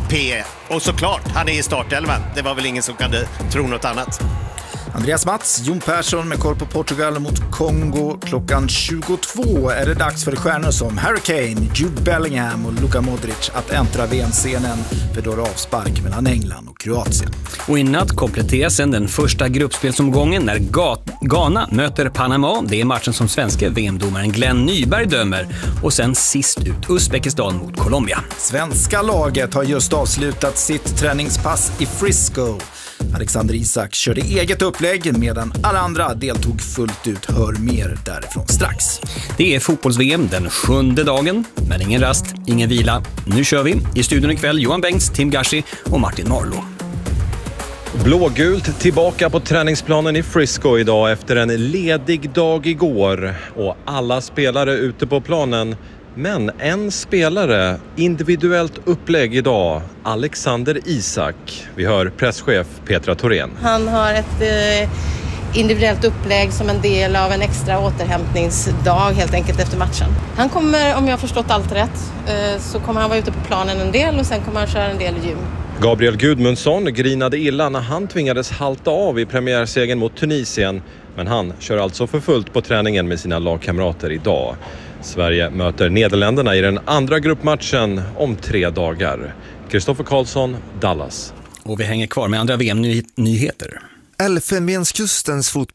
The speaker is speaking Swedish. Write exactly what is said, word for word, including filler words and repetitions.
P. Och såklart, han är i startelvan. Det var väl ingen som kunde tro något annat. Andreas Mats, Jon Persson med koll på Portugal mot Kongo. Klockan tjugotvå är det dags för stjärnor som Harry Kane, Jude Bellingham och Luka Modric att äntra V M-scenen för då avspark mellan England och Kroatien. Och i natt kompletteras sen den första gruppspelsomgången när Ghana möter Panama. Det är matchen som svenska V M-domaren Glenn Nyberg dömer. Och sen sist ut Uzbekistan mot Colombia. Svenska laget har just avslutat sitt träningspass i Frisco. Alexander Isak körde eget upplägg medan alla andra deltog fullt ut. Hör mer därifrån strax. Det är fotbolls-V M den sjunde dagen, men ingen rast, ingen vila. Nu kör vi. I studion ikväll Johan Bengts, Tim Gashi och Martin Marlo. Blågult tillbaka på träningsplanen i Frisco idag efter en ledig dag igår. Och alla spelare ute på planen. Men en spelare, individuellt upplägg idag, Alexander Isak. Vi hör presschef Petra Thorén. Han har ett eh, individuellt upplägg som en del av en extra återhämtningsdag helt enkelt efter matchen. Han kommer, om jag har förstått allt rätt, eh, så kommer han vara ute på planen en del och sen kommer han köra en del i gym. Gabriel Gudmundsson grinade illa när han tvingades halta av i premiärsegern mot Tunisien. Men han kör alltså för fullt på träningen med sina lagkamrater idag. Sverige möter Nederländerna i den andra gruppmatchen om tre dagar. Kristoffer Karlsson, Dallas. Och vi hänger kvar med andra V M-nyheter. Elfenbenskustens fotboll